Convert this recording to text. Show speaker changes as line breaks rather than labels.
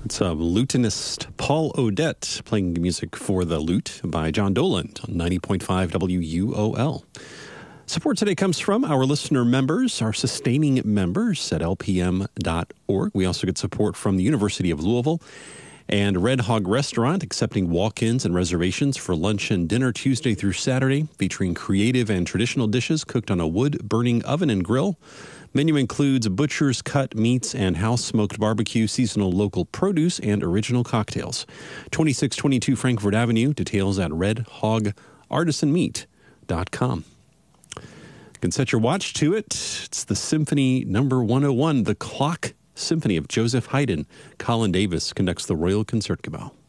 It's lutenist Paul Odette playing music for the lute by John Doland on 90.5 WUOL. Support today comes from our listener members, our sustaining members at lpm.org. We also get support from the University of Louisville and Red Hog Restaurant, accepting walk-ins and reservations for lunch and dinner Tuesday through Saturday, featuring creative and traditional dishes cooked on a wood-burning oven and grill. Menu includes butcher's cut meats and house-smoked barbecue, seasonal local produce, and original cocktails. 2622 Frankfort Avenue. Details at redhogartisanmeat.com. You can set your watch to it. It's the Symphony number 101, the Clock Symphony of Joseph Haydn. Colin Davis conducts the Royal Concertgebouw.